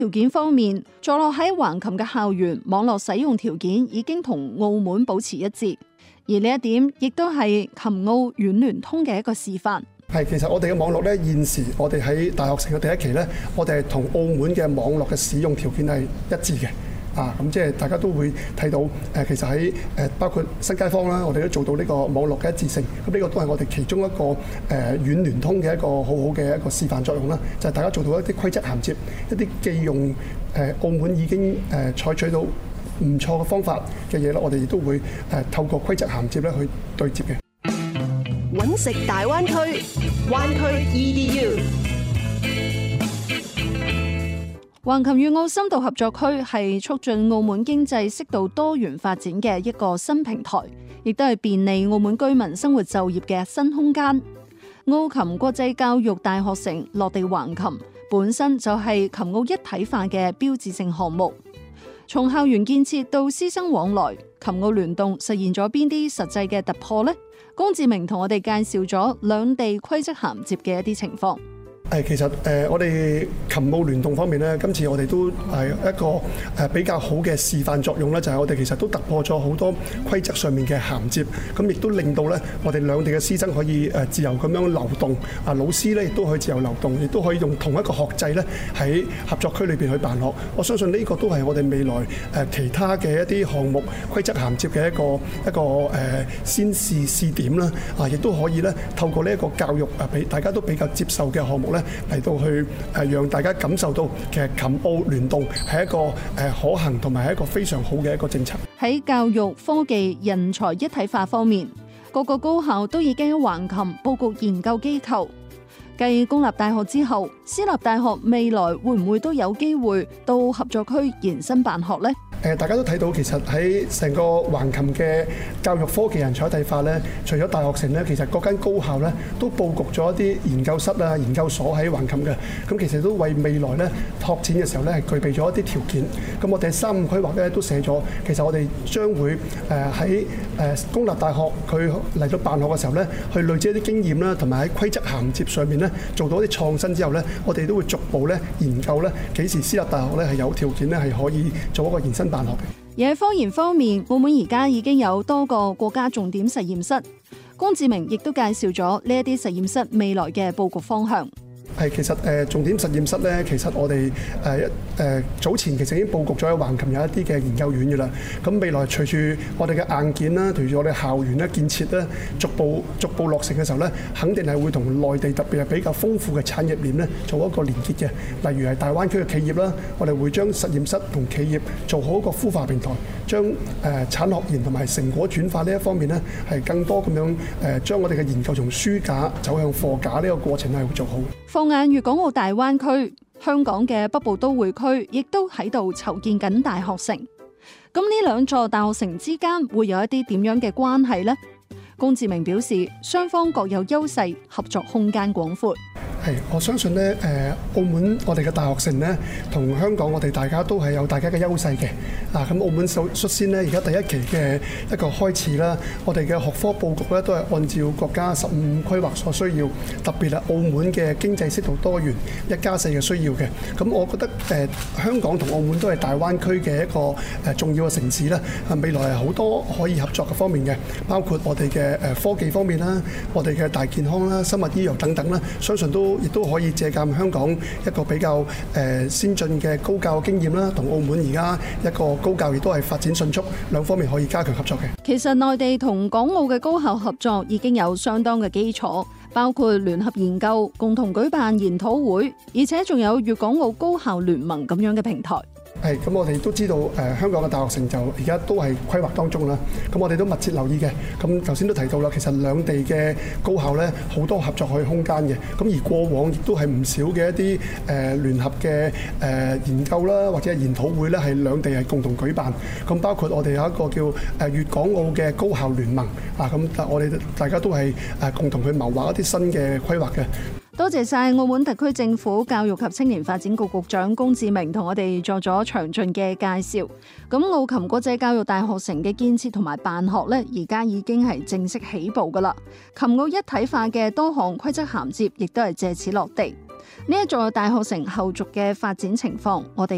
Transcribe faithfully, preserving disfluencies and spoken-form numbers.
條件方面，坐落喺橫琴嘅校園網絡使用條件已經同澳門保持一致，而呢一點亦都係琴澳軟聯通嘅一個示範。 係，其實我哋嘅網絡咧，現時我哋喺大學城嘅第一期咧，我哋係同澳門嘅網絡嘅使用條件係一致嘅。啊，咁即係大家都會睇到，誒、呃、其實喺誒、呃、包括新街坊啦，我哋都做到呢個網絡嘅一致性。咁呢個都係我哋其中一個誒軟聯通嘅一個好好嘅一個示範作用啦。就係、是、大家做到一啲規則銜接，一啲既用誒、呃、澳門已經誒、呃、採取到唔錯嘅方法嘅嘢啦，我哋亦都會誒、呃、透過規則銜接咧去對接嘅。 揾食大灣區，灣區 E D U。 橫琴粵澳深度合作區係促進澳門經濟適度多元發展嘅一個新平台，亦都係便利澳門居民生活就業嘅新空間。澳琴國際教育大學城落地橫琴，本身就係琴澳一體化嘅標誌性項目。從校園建設到師生往來，琴澳聯動實現咗邊啲實際嘅突破呢？龔志明同我哋介紹咗兩地規則銜接嘅一啲情況。 誒其實誒、呃、我哋琴澳聯動方面咧，今次我哋都係一個誒比較好嘅示範作用咧，就係、是、我哋其實都突破咗好多規則上面嘅銜接，咁亦都令到咧我哋兩地嘅師生可以誒自由咁樣流動，啊老師咧亦都可以自由流動，亦都可以用同一個學制咧喺合作區裏邊去辦學。我相信呢個都係我哋未來誒其他嘅一啲項目規則銜接嘅一個一個誒先試試點啦，啊亦都可以咧透過呢一個教育啊俾大家都比較接受嘅項目咧，嚟到去誒，讓大家感受到其實琴澳聯動係一個誒可行同埋係一個非常好嘅一個政策。 喺教育、科技、人才一體化方面，各個高校都已經喺橫琴佈局研究機構。繼公立大學之後，私立大學未來會唔會都有機會到合作區延伸辦學呢？ 誒，大家都睇到其實喺成個橫琴嘅教育科技人才一體化咧，除咗大學城咧，其實各間高校咧都佈局咗一啲研究室啊、研究所喺橫琴嘅。咁其實都為未來咧拓展嘅時候咧係具備咗一啲條件。咁我哋喺三五規劃咧都寫咗，其實我哋將會誒喺誒公立大學佢嚟到辦學嘅時候咧，去累積一啲經驗啦，同埋喺規則銜接上面咧做到一啲創新之後咧，我哋都會逐步咧研究咧幾時私立大學咧係有條件咧係可以做一個延伸辦學嘅。 而喺科研方面，澳門而家已經有多個國家重點實驗室。龔志明亦都介紹咗呢一啲實驗室未來嘅佈局方向。 係，其實誒、呃、重點實驗室咧，其實我哋誒誒早前其實已經佈局咗喺橫琴有一啲嘅研究院嘅啦。咁未來隨住我哋嘅硬件啦，隨住我哋校園咧建設咧，逐步逐步落成嘅時候咧，肯定係會同內地特別係比較豐富嘅產業鏈咧做一個連結嘅。例如係大灣區嘅企業啦，我哋會將實驗室同企業做好一個孵化平台，將誒、呃、產學研同埋成果轉化呢一方面咧，係更多咁樣誒、呃、將我哋嘅研究從書架走向貨架呢個過程係會做好。 放眼粵港澳大灣區，香港嘅北部都會區亦都喺度籌建緊大學城。咁呢兩座大學城之間會有一啲點樣嘅關係呢？龔志明表示，雙方各有優勢，合作空間廣闊。 係，我相信咧，誒，澳門我哋嘅大學城咧，同香港我哋大家都係有大家嘅優勢嘅。啊，咁澳門首率先咧，而家第一期嘅一個開始啦，我哋嘅學科佈局咧都係按照國家十五規劃所需要，特別係澳門嘅經濟適度多元一加四嘅需要嘅。咁我覺得誒、呃，香港同澳門都係大灣區嘅一個誒重要嘅城市啦。啊，未來係好多可以合作嘅方面嘅，包括我哋嘅誒科技方面啦，我哋嘅大健康啦、生物醫藥等等啦，相信都亦都可以借鑑香港一個比較誒先進嘅高教經驗啦，同澳門而家一個高教亦都係發展迅速，兩方面可以加強合作嘅。 其實內地同港澳嘅高校合作已經有相當嘅基礎，包括聯合研究、共同舉辦研討會，而且仲有粵港澳高校聯盟咁樣嘅平台。 係，咁我哋都知道誒、呃、香港嘅大學城就而家都係規劃當中啦。咁我哋都密切留意嘅。咁頭先都提到啦，其實兩地嘅高校咧好多合作嘅空間嘅。咁而過往亦都係唔少嘅一啲誒、呃、聯合嘅誒、呃、研究啦，或者係研討會咧，係兩地係共同舉辦。咁包括我哋有一個叫誒粵港澳嘅高校聯盟啊。咁我哋大家都係誒共同去謀劃一啲新嘅規劃嘅。 多謝晒澳門特區政府教育及青年發展局局長龔志明同我哋作咗詳盡嘅介紹。咁澳琴國際教育大學城嘅建設同埋辦學呢，而家已經係正式起步噶啦。琴澳一體化嘅多項規則銜接，亦都係借此落地。呢一座大學城後續嘅發展情況，我哋